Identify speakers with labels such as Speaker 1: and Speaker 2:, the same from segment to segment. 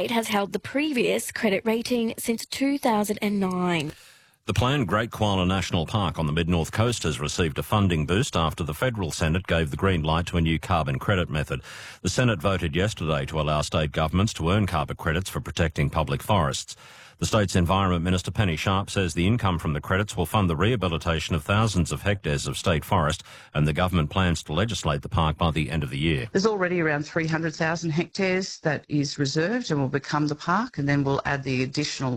Speaker 1: state has held the previous credit rating since 2009.
Speaker 2: The planned Great Koala National Park on the mid-north coast has received a funding boost after the federal Senate gave the green light to a new carbon credit method. The Senate voted yesterday to allow state governments to earn carbon credits for protecting public forests. The state's Environment Minister Penny Sharp says the income from the credits will fund the rehabilitation of thousands of hectares of state forest, and the government plans to legislate the park by the end of the year.
Speaker 3: There's already around 300,000 hectares that is reserved and will become the park, and then we'll add the additional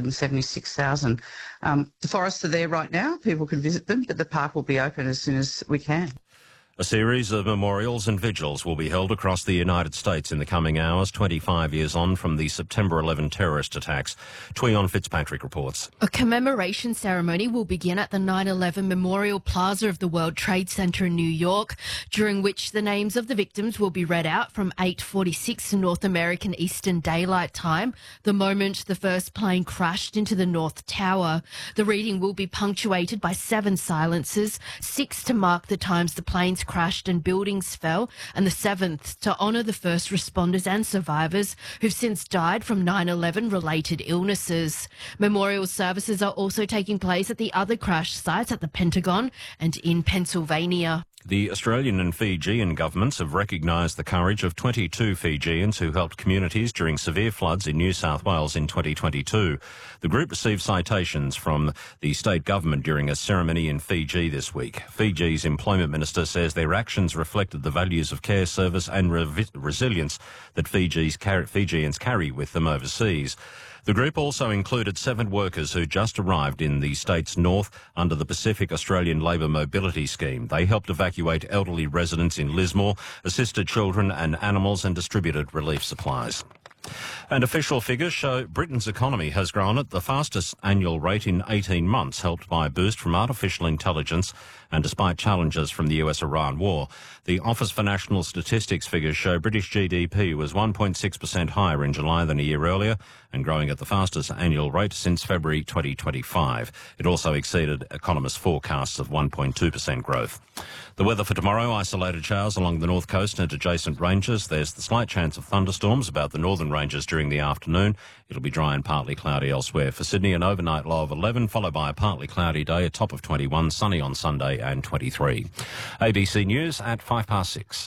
Speaker 3: 176,000. The forests are there right now. People can visit them, but the park will be open as soon as we can.
Speaker 2: A series of memorials and vigils will be held across the United States in the coming hours, 25 years on from the September 11 terrorist attacks. Tweon Fitzpatrick reports.
Speaker 4: A commemoration ceremony will begin at the 9/11 Memorial Plaza of the World Trade Center in New York, during which the names of the victims will be read out from 8:46 North American Eastern Daylight Time, the moment the first plane crashed into the North Tower. The reading will be punctuated by 7 silences, 6 to mark the times the planes crashed and buildings fell, and the 7th to honour the first responders and survivors who've since died from 9/11 related illnesses. Memorial services are also taking place at the other crash sites at the Pentagon and in Pennsylvania.
Speaker 2: The Australian and Fijian governments have recognised the courage of 22 Fijians who helped communities during severe floods in New South Wales in 2022. The group received citations from the state government during a ceremony in Fiji this week. Fiji's employment minister says their actions reflected the values of care, service and resilience that Fijians carry with them overseas. The group also included 7 workers who just arrived in the state's north under the Pacific Australian Labour Mobility Scheme. They helped evacuate elderly residents in Lismore, assisted children and animals and distributed relief supplies. And official figures show Britain's economy has grown at the fastest annual rate in 18 months, helped by a boost from artificial intelligence and despite challenges from the US-Iran war. The Office for National Statistics figures show British GDP was 1.6% higher in July than a year earlier and growing at the fastest annual rate since February 2025. It also exceeded economists' forecasts of 1.2% growth. The weather for tomorrow, isolated showers along the north coast and adjacent ranges. There's the slight chance of thunderstorms about the northern ranges during the afternoon. It'll be dry and partly cloudy elsewhere. For Sydney, an overnight low of 11, followed by a partly cloudy day, a top of 21, sunny on Sunday and 23. ABC News at 6:05.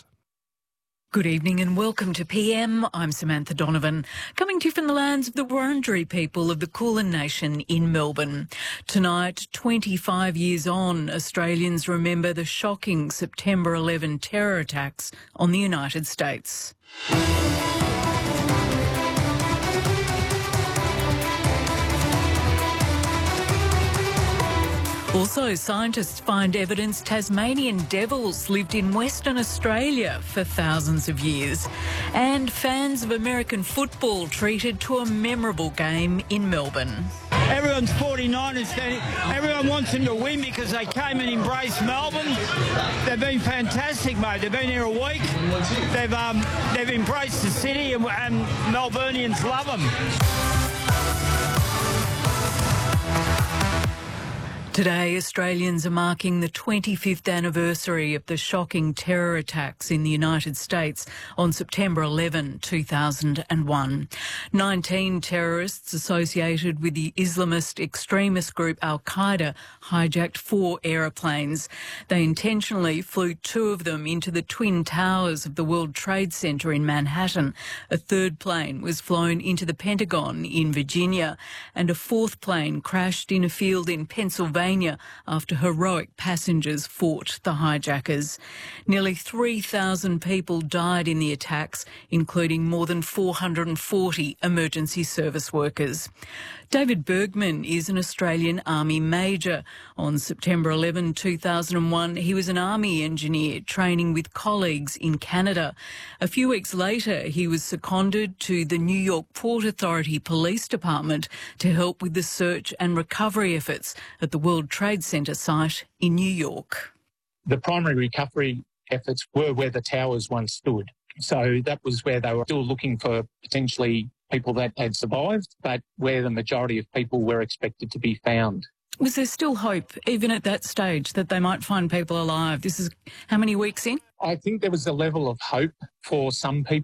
Speaker 5: Good evening and welcome to PM. I'm Samantha Donovan, coming to you from the lands of the Wurundjeri people of the Kulin Nation in Melbourne. Tonight, 25 years on, Australians remember the shocking September 11 terror attacks on the United States. Also, scientists find evidence Tasmanian devils lived in Western Australia for thousands of years. And fans of American football treated to a memorable game in Melbourne.
Speaker 6: Everyone's 49ers fan. Everyone wants them to win because they came and embraced Melbourne. They've been fantastic, mate. They've been here a week. They've embraced the city and Melburnians love them.
Speaker 5: Today, Australians are marking the 25th anniversary of the shocking terror attacks in the United States on September 11, 2001. 19 terrorists associated with the Islamist extremist group Al-Qaeda hijacked 4 aeroplanes. They intentionally flew 2 of them into the Twin Towers of the World Trade Center in Manhattan. A 3rd plane was flown into the Pentagon in Virginia, and a 4th plane crashed in a field in Pennsylvania after heroic passengers fought the hijackers. Nearly 3,000 people died in the attacks, including more than 440 emergency service workers. David Bergman is an Australian Army Major. On September 11, 2001, he was an Army engineer training with colleagues in Canada. A few weeks later, he was seconded to the New York Port Authority Police Department to help with the search and recovery efforts at the World Trade Center site in New York.
Speaker 7: The primary recovery efforts were where the towers once stood. So that was where they were still looking for potentially people that had survived, but where the majority of people were expected to be found.
Speaker 5: Was there still hope, even at that stage, that they might find people alive? This is how many weeks in?
Speaker 7: I think there was a level of hope for some people,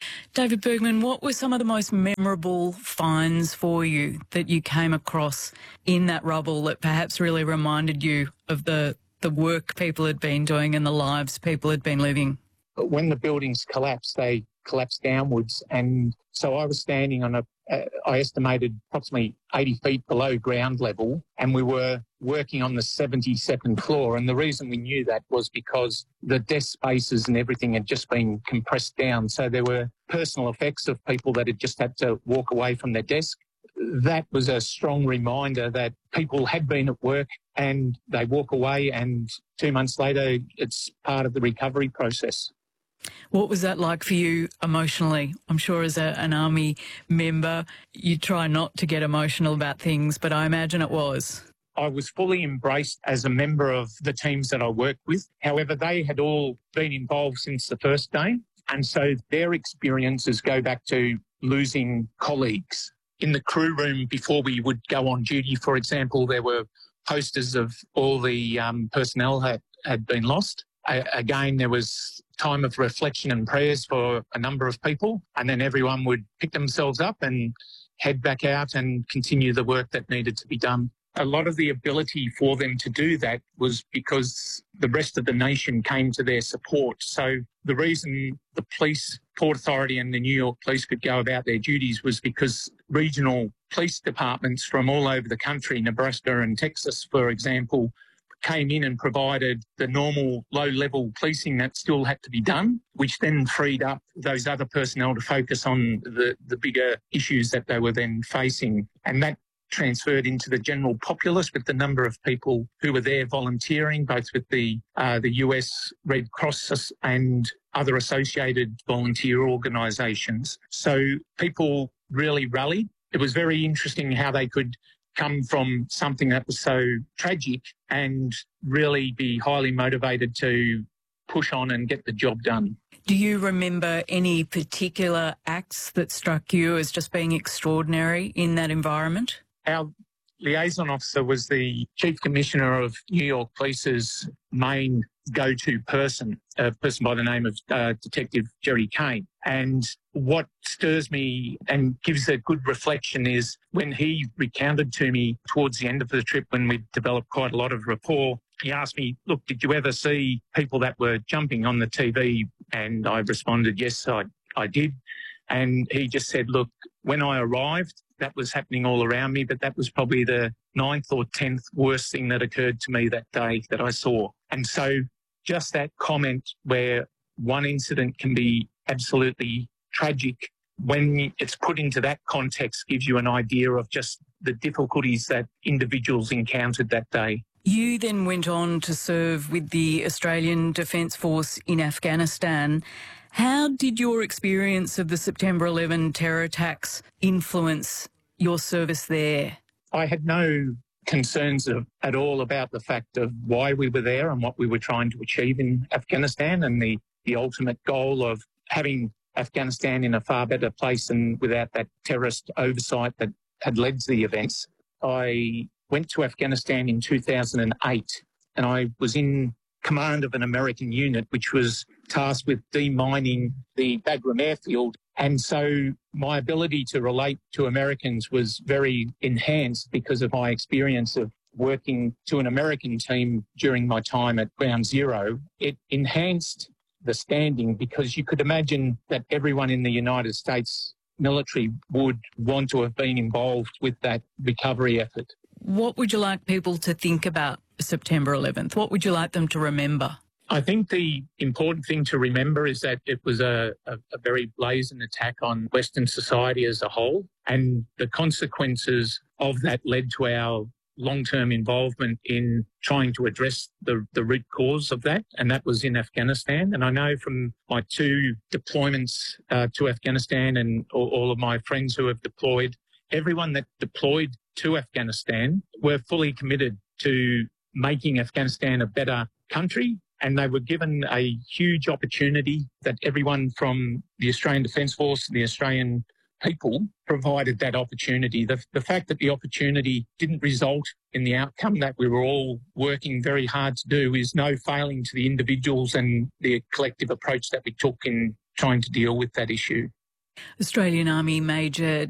Speaker 5: David Bergman, what were some of the most memorable finds for you that you came across in that rubble that perhaps really reminded you of the work people had been doing and the lives people had been living?
Speaker 7: When the buildings collapsed, they collapsed downwards. And so I was standing on I estimated approximately 80 feet below ground level, and we were working on the 72nd floor. And the reason we knew that was because the desk spaces and everything had just been compressed down. So there were personal effects of people that had just had to walk away from their desk. That was a strong reminder that people had been at work and they walk away, and 2 months later, it's part of the recovery process.
Speaker 5: What was that like for you emotionally? I'm sure as an Army member, you try not to get emotional about things, but I imagine it was.
Speaker 7: I was fully embraced as a member of the teams that I worked with. However, they had all been involved since the first day. And so their experiences go back to losing colleagues. In the crew room before we would go on duty, for example, there were posters of all the personnel that had been lost. Again, there was time of reflection and prayers for a number of people, and then everyone would pick themselves up and head back out and continue the work that needed to be done. A lot of the ability for them to do that was because the rest of the nation came to their support. So the reason the police, Port Authority and the New York Police could go about their duties was because regional police departments from all over the country, Nebraska and Texas, for example, came in and provided the normal low-level policing that still had to be done, which then freed up those other personnel to focus on the bigger issues that they were then facing. And that transferred into the general populace with the number of people who were there volunteering, both with the US Red Cross and other associated volunteer organisations. So people really rallied. It was very interesting how they could come from something that was so tragic and really be highly motivated to push on and get the job done.
Speaker 5: Do you remember any particular acts that struck you as just being extraordinary in that environment?
Speaker 7: Our liaison officer was the Chief Commissioner of New York Police's main go-to person, a person by the name of Detective Jerry Kane. And what stirs me and gives a good reflection is when he recounted to me towards the end of the trip, when we developed quite a lot of rapport, he asked me, look, did you ever see people that were jumping on the TV? And I responded, yes, I did. And he just said, look, when I arrived, that was happening all around me, but that was probably the 9th or 10th worst thing that occurred to me that day that I saw. And so just that comment where one incident can be absolutely tragic, when it's put into that context, gives you an idea of just the difficulties that individuals encountered that day.
Speaker 5: You then went on to serve with the Australian Defence Force in Afghanistan. How did your experience of the September 11 terror attacks influence your service there?
Speaker 7: I had no concerns at all about the fact of why we were there and what we were trying to achieve in Afghanistan, and the ultimate goal of having Afghanistan in a far better place and without that terrorist oversight that had led to the events. I went to Afghanistan in 2008, and I was in command of an American unit which was tasked with demining the Bagram airfield. And so my ability to relate to Americans was very enhanced because of my experience of working to an American team during my time at Ground Zero. It enhanced the standing because you could imagine that everyone in the United States military would want to have been involved with that recovery effort.
Speaker 5: What would you like people to think about September 11th? What would you like them to remember?
Speaker 7: I think the important thing to remember is that it was a very brazen attack on Western society as a whole, and the consequences of that led to our long-term involvement in trying to address the root cause of that, and that was in Afghanistan. And I know from my 2 deployments to Afghanistan and all of my friends who have deployed, everyone that deployed to Afghanistan were fully committed to making Afghanistan a better country, and they were given a huge opportunity that everyone from the Australian Defence Force and the Australian people provided that opportunity. The fact that the opportunity didn't result in the outcome that we were all working very hard to do is no failing to the individuals and the collective approach that we took in trying to deal with that issue.
Speaker 5: Australian Army Major